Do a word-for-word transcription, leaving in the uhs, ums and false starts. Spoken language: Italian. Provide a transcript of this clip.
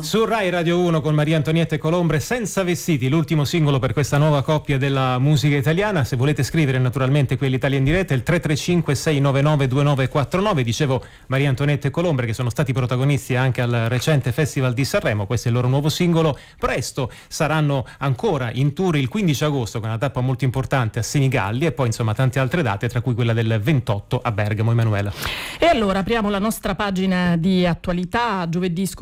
Su Rai Radio uno con Maria Antonietta e Colombre, Senza vestiti, l'ultimo singolo per questa nuova coppia della musica italiana. Se volete scrivere naturalmente qui all'Italia in diretta, il tre tre cinque sei nove nove due nove quattro nove. Dicevo Maria Antonietta e Colombre che sono stati protagonisti anche al recente Festival di Sanremo. Questo è il loro nuovo singolo. Presto saranno ancora in tour il quindici agosto con una tappa molto importante a Senigalli e poi insomma tante altre date, tra cui quella del ventotto a Bergamo. Emanuela. E allora apriamo la nostra pagina di attualità. Giovedì scorso